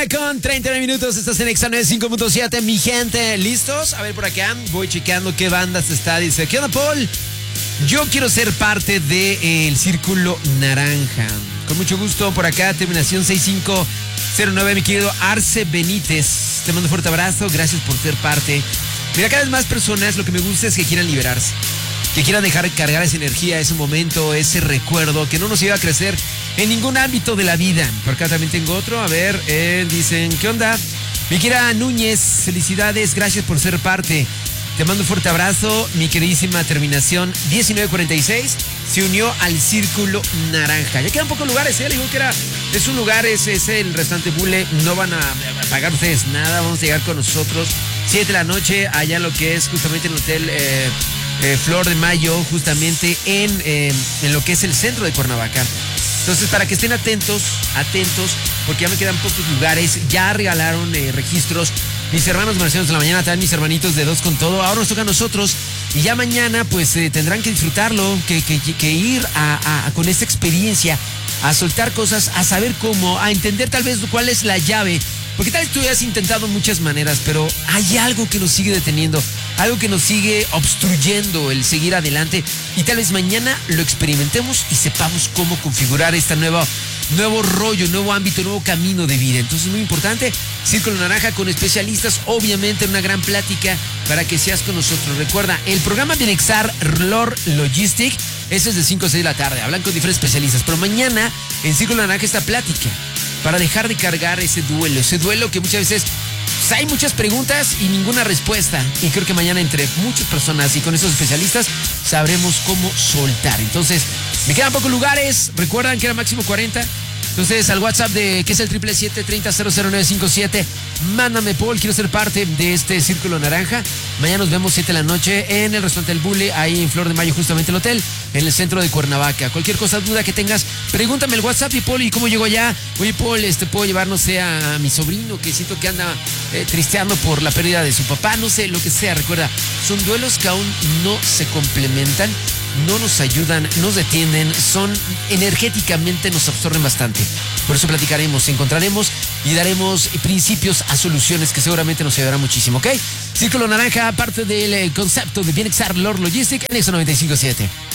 1:39 estás en Exa 95.7, mi gente, ¿listos? A ver por acá, voy checando qué bandas está. Dice, ¿qué onda, Paul? Yo quiero ser parte del Círculo Naranja. Con mucho gusto, por acá, terminación 6509, mi querido Arce Benítez. Te mando un fuerte abrazo, gracias por ser parte. Mira, cada vez más personas, lo que me gusta es que quieran liberarse, que quieran dejar de cargar esa energía, ese momento, ese recuerdo, que no nos lleva a crecer en ningún ámbito de la vida. Por acá también tengo otro, a ver, dicen, ¿qué onda? Mi querida Núñez, felicidades, gracias por ser parte. Te mando un fuerte abrazo, mi queridísima terminación 1946 se unió al Círculo Naranja. Ya quedan pocos lugares, le digo que es un lugar, es el restaurante Bule, no van a pagar ustedes nada, vamos a llegar con nosotros 7 de la noche, allá lo que es justamente el hotel Flor de Mayo, justamente en lo que es el centro de Cuernavaca. Entonces, para que estén atentos, porque ya me quedan pocos lugares, ya regalaron registros. Mis hermanos marcianos de la mañana, también mis hermanitos de Dos con Todo. Ahora nos toca a nosotros y ya mañana pues tendrán que disfrutarlo, que ir con esta experiencia, a soltar cosas, a saber cómo, a entender tal vez cuál es la llave. Porque tal vez tú has intentado muchas maneras, pero hay algo que nos sigue deteniendo, algo que nos sigue obstruyendo el seguir adelante. Y tal vez mañana lo experimentemos y sepamos cómo configurar este nuevo rollo, nuevo ámbito, nuevo camino de vida. Entonces, muy importante, Círculo Naranja con especialistas, obviamente una gran plática para que seas con nosotros. Recuerda, el programa de Nexar Lor Logistic, ese es de 5 a 6 de la tarde, hablan con diferentes especialistas. Pero mañana en Círculo Naranja esta plática para dejar de cargar ese duelo que muchas veces pues, hay muchas preguntas y ninguna respuesta. Y creo que mañana entre muchas personas y con esos especialistas sabremos cómo soltar. Entonces, me quedan pocos lugares. Recuerdan que era máximo 40. Entonces, al WhatsApp que es el 777-30-00957, mándame, Paul, quiero ser parte de este Círculo Naranja. Mañana nos vemos 7 de la noche en el restaurante El Bule, ahí en Flor de Mayo, justamente el hotel, en el centro de Cuernavaca. Cualquier cosa, duda que tengas, pregúntame el WhatsApp y Paul, ¿y cómo llego allá? Oye, Paul, puedo llevar, no sé, a mi sobrino que siento que anda tristeando por la pérdida de su papá, no sé, lo que sea. Recuerda, son duelos que aún no se complementan, no nos ayudan, nos detienen, energéticamente nos absorben bastante. Por eso platicaremos, encontraremos y daremos principios a soluciones que seguramente nos ayudarán muchísimo, ¿ok? Círculo Naranja, parte del concepto de Bienexar Lor Logistic en Exa 95.7.